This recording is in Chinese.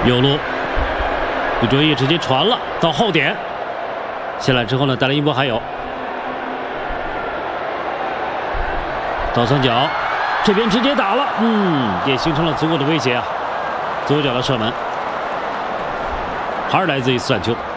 右路，不注意直接传了到后点，下来之后呢，带来一波还有倒三角，这边直接打了，也形成了足够的威胁啊，左脚的射门，还是来自于斯坦丘。